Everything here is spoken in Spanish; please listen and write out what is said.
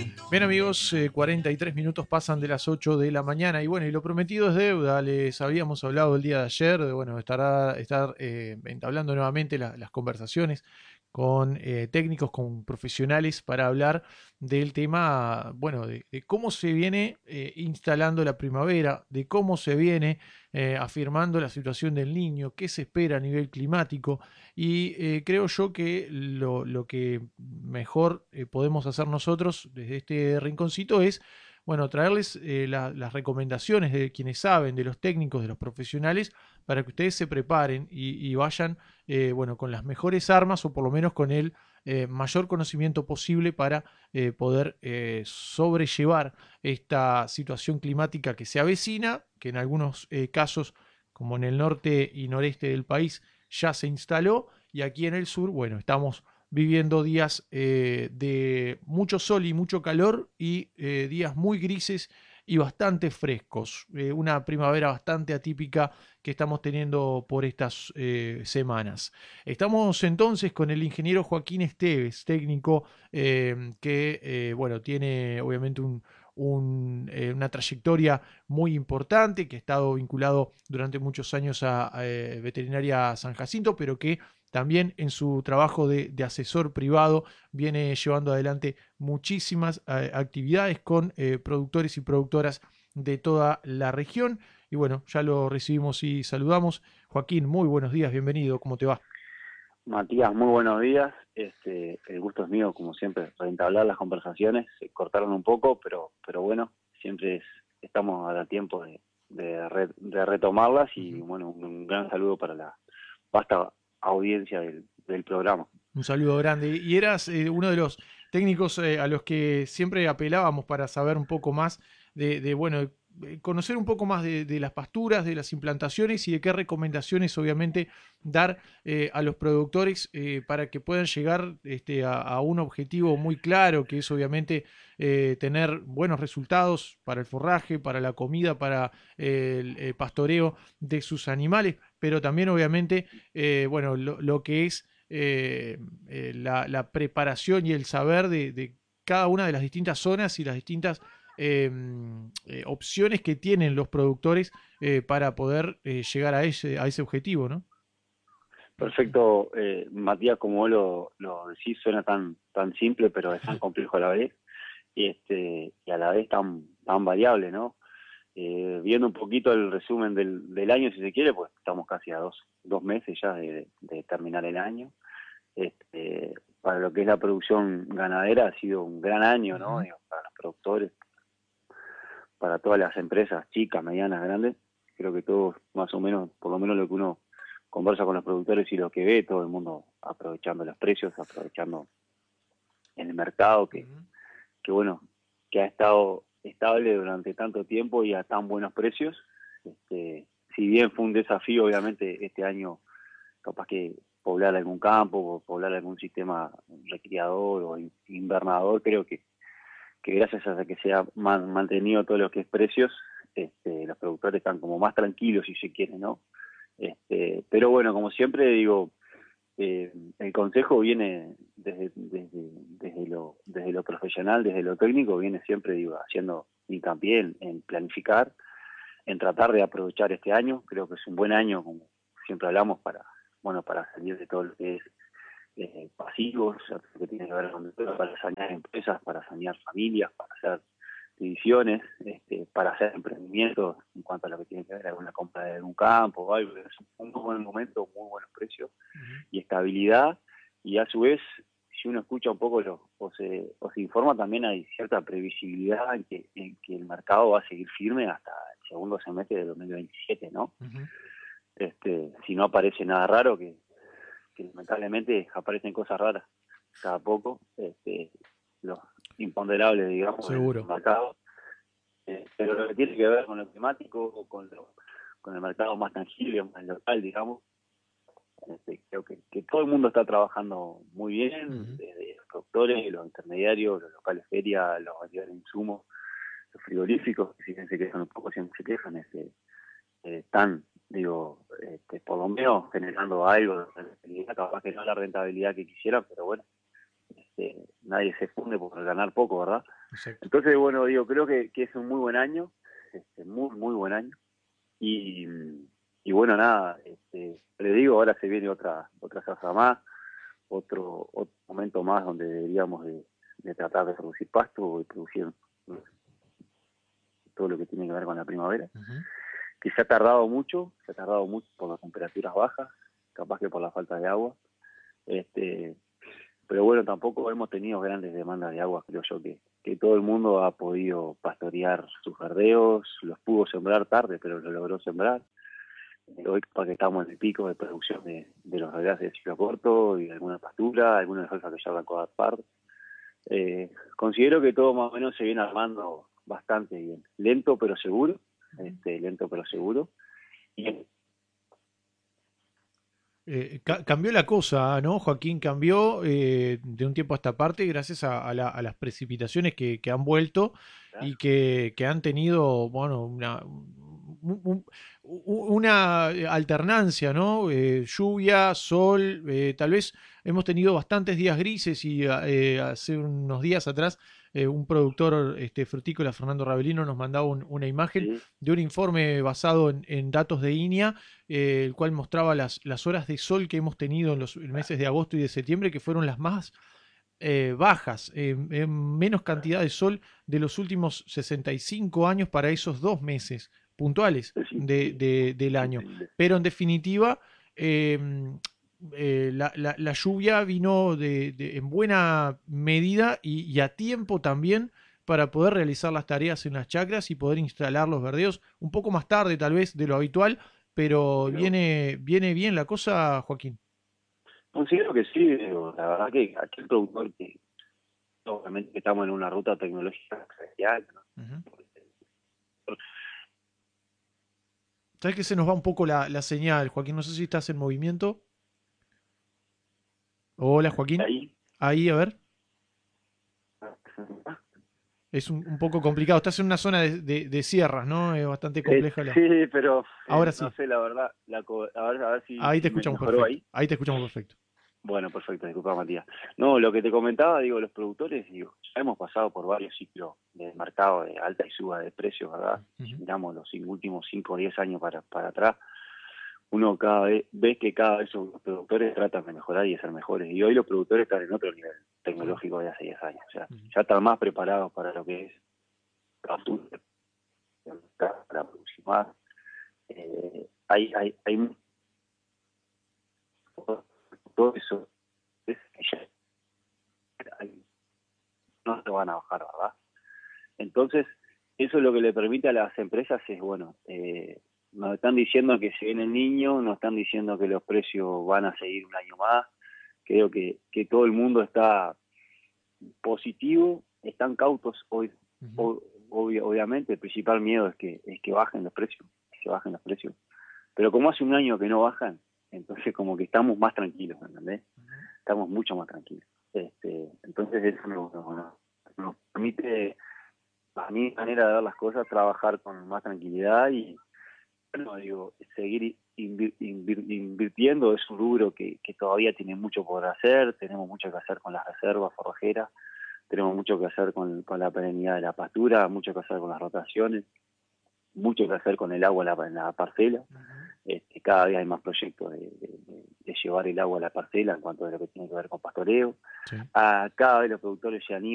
Bien amigos, 43 minutos pasan de las 8 de la mañana y bueno, y lo prometido es deuda. Les habíamos hablado el día de ayer de bueno, estar entablando nuevamente las conversaciones con técnicos, con profesionales para hablar del tema, bueno, de cómo se viene instalando la primavera, de cómo se viene afirmando la situación del Niño, qué se espera a nivel climático. Y creo yo que lo que mejor podemos hacer nosotros desde este rinconcito es, bueno, traerles las recomendaciones de quienes saben, de los técnicos, de los profesionales, para que ustedes se preparen y vayan, bueno, con las mejores armas o por lo menos con el mayor conocimiento posible para poder sobrellevar esta situación climática que se avecina, que en algunos casos, como en el norte y noreste del país, ya se instaló y aquí en el sur, bueno, estamos viviendo días de mucho sol y mucho calor y días muy grises y bastante frescos. Una primavera bastante atípica que estamos teniendo por estas semanas. Estamos entonces con el ingeniero Joaquín Esteves, técnico bueno, tiene obviamente una trayectoria muy importante, que ha estado vinculado durante muchos años a Veterinaria San Jacinto, pero que también en su trabajo de asesor privado viene llevando adelante muchísimas actividades con productores y productoras de toda la región. Y bueno, ya lo recibimos y saludamos. Joaquín, muy buenos días, bienvenido, ¿cómo te va? Matías, muy buenos días. El gusto es mío, como siempre, reentablar las conversaciones. Se cortaron un poco, pero bueno, estamos a tiempo de retomarlas Uh y -huh. bueno, un gran saludo para la vasta audiencia del programa. Un saludo grande. Y eras uno de los técnicos a los que siempre apelábamos para saber un poco más bueno, conocer un poco más de las pasturas, de las implantaciones y de qué recomendaciones, obviamente, dar a los productores para que puedan llegar a un objetivo muy claro, que es obviamente tener buenos resultados para el forraje, para la comida, para el pastoreo de sus animales, pero también, obviamente, bueno, lo que es la preparación y el saber de cada una de las distintas zonas y las distintas opciones que tienen los productores para poder llegar a ese objetivo, ¿no? Perfecto, Matías, como vos lo decís, suena tan simple, pero es tan complejo a la vez y a la vez tan variable, ¿no? Viendo un poquito el resumen del año, si se quiere, pues estamos casi a dos meses ya de terminar el año. Para lo que es la producción ganadera ha sido un gran año, Uh ¿no? -huh. Digo, para los productores, para todas las empresas chicas, medianas, grandes. Creo que todos, más o menos, por lo menos lo que uno conversa con los productores y lo que ve, todo el mundo aprovechando los precios, aprovechando el mercado, Uh -huh. que bueno, que ha estado estable durante tanto tiempo y a tan buenos precios. Si bien fue un desafío, obviamente, este año, capaz que poblar algún campo o poblar algún sistema recriador o invernador, creo que gracias a que se ha mantenido todo lo que es precios, los productores están como más tranquilos, si se quiere, ¿no? Pero bueno, como siempre digo, el consejo viene desde lo profesional, desde lo técnico, viene siempre, digo, haciendo hincapié en planificar, en tratar de aprovechar este año. Creo que es un buen año, como siempre hablamos, para salir de todo lo que es pasivos, que tiene que ver con para sanear empresas, para sanear familias, para hacer divisiones, para hacer emprendimientos en cuanto a lo que tiene que ver con la compra de un campo o algo. Es un muy buen momento, muy buenos precios Uh -huh. y estabilidad, y a su vez, si uno escucha un poco o se informa, también hay cierta previsibilidad en que el mercado va a seguir firme hasta el segundo semestre de 2027, ¿no? Uh -huh. Si no aparece nada raro, que lamentablemente aparecen cosas raras cada poco, los imponderables, digamos, del Seguro. mercado, pero lo que tiene que ver con lo climático, con el mercado más tangible, más local, digamos, creo que todo el mundo está trabajando muy Uh bien, -huh. desde los productores, los intermediarios, los locales ferias, los vendedores de insumos, los frigoríficos, que si bien se quejan un poco, siempre se quejan, están, digo, por lo menos generando algo de rentabilidad, capaz que no la rentabilidad que quisieran, pero bueno, nadie se funde por ganar poco, ¿verdad? Exacto. Entonces, bueno, digo, creo que es un muy buen año, muy, muy buen año. Y, y bueno, nada, le digo, ahora se viene otra zanja más, otro momento más donde deberíamos de tratar de producir pasto y producir todo lo que tiene que ver con la primavera, Ujú. que se ha tardado mucho por las temperaturas bajas, capaz que por la falta de agua. Este, pero bueno, tampoco hemos tenido grandes demandas de agua, creo yo que todo el mundo ha podido pastorear sus verdeos, los pudo sembrar tarde, pero lo logró sembrar. Hoy para que estamos en el pico de producción de los regates de ciclo corto y alguna pastura, algunas cosas que ya arrancó a dar par. Considero que todo más o menos se viene armando bastante bien, lento pero seguro, lento pero seguro. Y Cambió la cosa, ¿no? Joaquín cambió de un tiempo a esta parte gracias a las precipitaciones que han vuelto y que han tenido, bueno, una alternancia, ¿no? Lluvia, sol, tal vez hemos tenido bastantes días grises y hace unos días atrás un productor frutícola, Fernando Ravelino, nos mandaba una imagen sí, de un informe basado en datos de INEA, el cual mostraba las horas de sol que hemos tenido en los meses de agosto y de septiembre, que fueron las más bajas, menos cantidad de sol de los últimos 65 años para esos 2 meses puntuales es del año. increíble. Pero en definitiva, eh, la lluvia vino en buena medida y a tiempo también para poder realizar las tareas en las chacras y poder instalar los verdeos un poco más tarde tal vez de lo habitual, pero Pero viene bien la cosa, Joaquín. considero que sí, digo, la verdad que aquí el productor, que obviamente estamos en una ruta tecnológica especial, ¿no? Ujú. ¿Sabes que se nos va un poco la señal, Joaquín? No sé si estás en movimiento. Hola, Joaquín. Ahí, Ahí, a ver. Es un poco complicado. Estás en una zona de sierras, ¿no? Es bastante compleja la. sí, pero Ahora no sí. sé, la verdad, a ver Ahí te si me escuchamos mejoró perfecto. ahí. Ahí te escuchamos perfecto. Bueno, perfecto, disculpa Matías. No, lo que te comentaba, digo, los productores, digo, ya hemos pasado por varios ciclos de mercado de alta y suba de precios, ¿verdad? Si Ujú. miramos los últimos 5 o 10 años para atrás, uno cada vez ve que cada vez los productores tratan de mejorar y de ser mejores. Y hoy los productores están en otro nivel tecnológico de hace 10 años. O sea, Ujú. ya están más preparados para lo que es captura, para producir más. Hay todo eso. Ya no se van a bajar, ¿verdad? Entonces, eso es lo que le permite a las empresas es, bueno, nos están diciendo que se viene el niño, nos están diciendo que los precios van a seguir un año más. Creo que todo el mundo está positivo, están cautos hoy. Ujú. Obviamente, el principal miedo es que bajen los precios, que se bajen los precios. Pero como hace un año que no bajan, entonces como que estamos más tranquilos, ¿entendés? Estamos mucho más tranquilos. Entonces eso nos permite, a mi manera de ver las cosas, trabajar con más tranquilidad y, bueno, digo, seguir invirtiendo. Es un rubro que todavía tiene mucho por hacer, tenemos mucho que hacer con las reservas forrajeras, tenemos mucho que hacer con la perennidad de la pastura, mucho que hacer con las rotaciones, mucho que hacer con el agua en la parcela. Ujú. Cada vez hay más proyectos de llevar el agua a la parcela en cuanto a lo que tiene que ver con pastoreo. Sí. Cada vez los productores se animan